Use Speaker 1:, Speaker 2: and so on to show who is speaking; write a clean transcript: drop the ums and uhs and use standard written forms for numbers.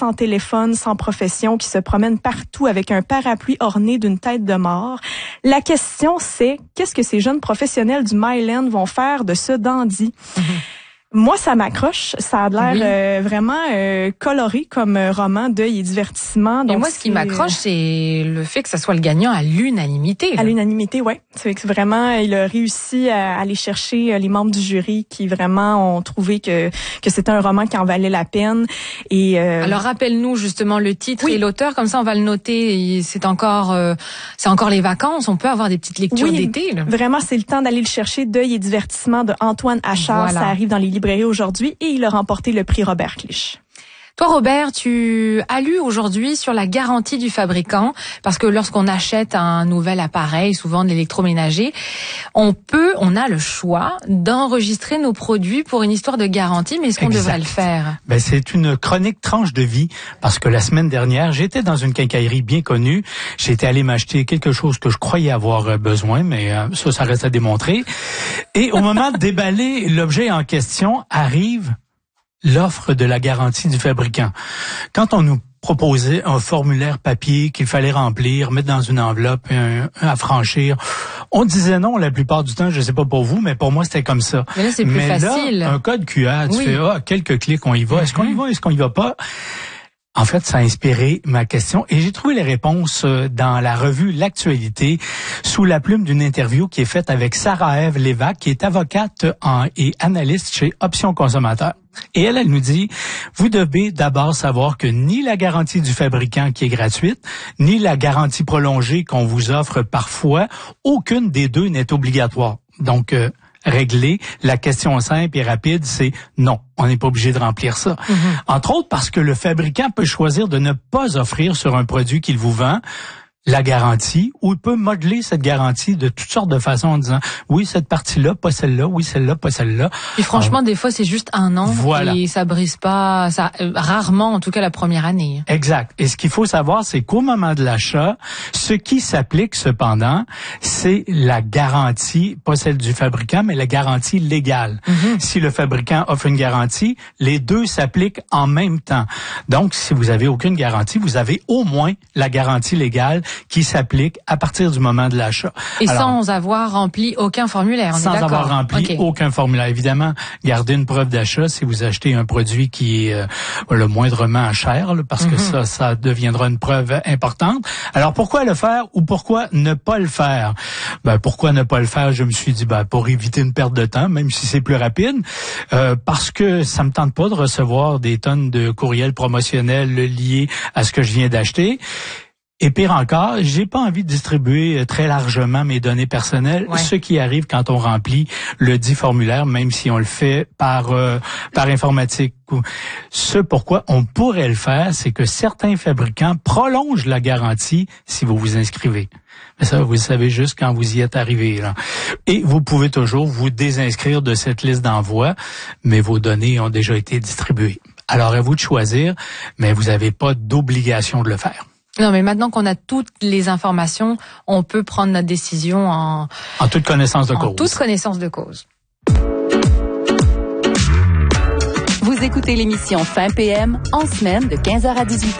Speaker 1: sans téléphone, sans profession, qui se promènent partout avec un parapluie orné d'une tête de mort. La question, c'est qu'est-ce que ces jeunes professionnels du Myland vont faire de ce dandy? Moi, ça m'accroche. Ça a l'air vraiment coloré comme roman d'œil et divertissement. Donc,
Speaker 2: et moi, ce qui m'accroche, c'est le fait que ça soit le gagnant à l'unanimité.
Speaker 1: À l'unanimité, oui. C'est que vraiment, il a réussi à aller chercher les membres du jury qui vraiment ont trouvé que c'était un roman qui en valait la peine. Et
Speaker 2: alors, rappelle-nous justement le titre et l'auteur, comme ça, on va le noter. C'est encore les vacances. On peut avoir des petites lectures d'été. Là.
Speaker 1: Vraiment, c'est le temps d'aller le chercher. D'œil et divertissement de Antoine Achard. Voilà. Ça arrive dans les librairies aujourd'hui et il a remporté le prix Robert Clich.
Speaker 2: Toi, Robert, tu as lu aujourd'hui sur la garantie du fabricant, parce que lorsqu'on achète un nouvel appareil, souvent de l'électroménager, on a le choix d'enregistrer nos produits pour une histoire de garantie, mais est-ce qu'on devrait le faire?
Speaker 3: Ben, c'est une chronique tranche de vie, parce que la semaine dernière, j'étais dans une quincaillerie bien connue, j'étais allé m'acheter quelque chose que je croyais avoir besoin, mais ça reste à démontrer. Et au moment de déballer l'objet en question, arrive l'offre de la garantie du fabricant. Quand on nous proposait un formulaire papier qu'il fallait remplir, mettre dans une enveloppe, à franchir, on disait non la plupart du temps. Je sais pas pour vous, mais pour moi c'était comme ça.
Speaker 2: Mais là c'est plus facile.
Speaker 3: Là, un code QR, tu fais quelques clics, on y va. Est-ce qu'on y va, est-ce qu'on y va pas? En fait, ça a inspiré ma question et j'ai trouvé les réponses dans la revue L'Actualité sous la plume d'une interview qui est faite avec Sarah-Ève Lévesque, qui est avocate et analyste chez Options Consommateurs. Et elle nous dit, vous devez d'abord savoir que ni la garantie du fabricant qui est gratuite, ni la garantie prolongée qu'on vous offre parfois, aucune des deux n'est obligatoire. Donc, régler. La question simple et rapide, c'est non, on n'est pas obligé de remplir ça. Entre autres parce que le fabricant peut choisir de ne pas offrir sur un produit qu'il vous vend la garantie, ou il peut modeler cette garantie de toutes sortes de façons en disant oui, cette partie-là, pas celle-là, oui, celle-là, pas celle-là.
Speaker 2: Et franchement, des fois, c'est juste un an et ça brise pas, rarement, en tout cas, la première année.
Speaker 3: Exact. Et ce qu'il faut savoir, c'est qu'au moment de l'achat, ce qui s'applique cependant, c'est la garantie, pas celle du fabricant, mais la garantie légale. Si le fabricant offre une garantie, les deux s'appliquent en même temps. Donc, si vous avez aucune garantie, vous avez au moins la garantie légale qui s'applique à partir du moment de l'achat.
Speaker 2: Et sans avoir rempli aucun formulaire, on est d'accord?
Speaker 3: Sans avoir rempli aucun formulaire. Évidemment, gardez une preuve d'achat si vous achetez un produit qui est le moindrement cher, là, parce que ça deviendra une preuve importante. Alors, pourquoi le faire ou pourquoi ne pas le faire? Ben, pourquoi ne pas le faire? Je me suis dit, pour éviter une perte de temps, même si c'est plus rapide, parce que ça me tente pas de recevoir des tonnes de courriels promotionnels liés à ce que je viens d'acheter. Et pire encore, j'ai pas envie de distribuer très largement mes données personnelles, ce qui arrive quand on remplit le dit formulaire, même si on le fait par informatique. Ce pourquoi on pourrait le faire, c'est que certains fabricants prolongent la garantie si vous vous inscrivez. Mais ça, vous le savez juste quand vous y êtes arrivé, là. Et vous pouvez toujours vous désinscrire de cette liste d'envoi, mais vos données ont déjà été distribuées. Alors, à vous de choisir, mais vous n'avez pas d'obligation de le faire.
Speaker 2: Non, mais maintenant qu'on a toutes les informations, on peut prendre notre décision en
Speaker 3: toute connaissance de cause.
Speaker 2: En toute connaissance de cause.
Speaker 4: Vous écoutez l'émission Fin PM en semaine de 15h à 18h.